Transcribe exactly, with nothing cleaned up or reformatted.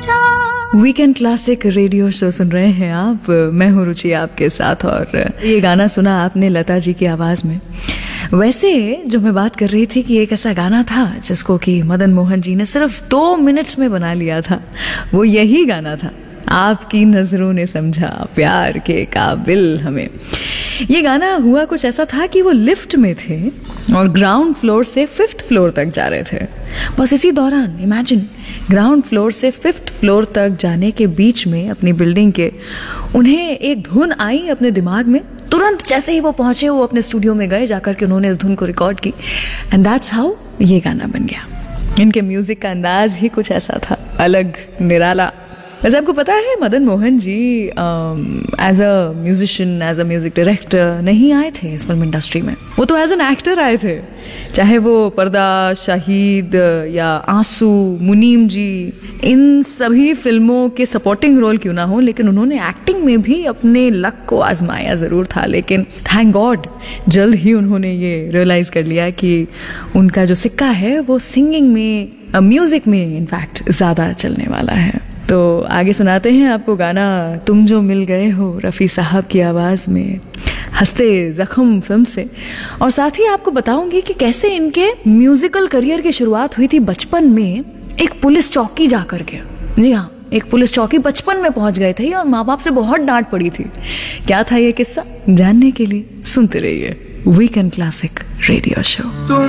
Weekend classic radio show सुन रहे हैं आप। मैं हूँ रुचि आपके साथ और ये गाना सुना आपने लता जी की आवाज़ में। वैसे जो मैं बात कर रही थी कि एक ऐसा गाना था जिसको कि मदन मोहन जी ने सिर्फ दो मिनट्स में बना लिया था, वो यही गाना था, आपकी नजरों ने समझा प्यार के काबिल हमें। ये गाना हुआ कुछ ऐसा था कि वो लिफ्ट में थे और ग्राउंड फ्लोर से फिफ्थ फ्लोर तक जा रहे थे। बस इसी दौरान इमेजिन, ग्राउंड फ्लोर से फिफ्थ फ्लोर तक जाने के बीच में अपनी बिल्डिंग के उन्हें एक धुन आई अपने दिमाग में। तुरंत जैसे ही वो पहुंचे वो अपने स्टूडियो में गए, जाकर के उन्होंने इस धुन को रिकॉर्ड की एंड दैट्स हाउ ये गाना बन गया। इनके म्यूजिक का अंदाज ही कुछ ऐसा था, अलग, निराला। वैसे आपको पता है Madan Mohan ji as a musician, as a music director नहीं आए थे इस फिल्म इंडस्ट्री में, वो तो एज एन एक्टर आए थे। चाहे वो पर्दा, शाहिद या आंसू, मुनीम जी, इन सभी फिल्मों के सपोर्टिंग रोल क्यों ना हो, लेकिन उन्होंने एक्टिंग में भी अपने लक को आजमाया ज़रूर था। लेकिन थैंक गॉड जल्द ही उन्होंने ये रियलाइज़ कर लिया कि उनका जो सिक्का है वो सिंगिंग में, म्यूज़िक में इनफैक्ट ज़्यादा चलने वाला है। तो आगे सुनाते हैं आपको गाना तुम जो मिल गए हो रफ़ी साहब की आवाज़ में, हंसते ज़ख्म फिल्म से। और साथ ही आपको बताऊंगी कि कैसे इनके म्यूजिकल करियर की शुरुआत हुई थी बचपन में एक पुलिस चौकी जा कर के। जी हाँ, एक पुलिस चौकी बचपन में पहुंच गए थे और माँ बाप से बहुत डांट पड़ी थी। क्या था ये किस्सा, जानने के लिए सुनते रहिए वीकेंड क्लासिक रेडियो शो।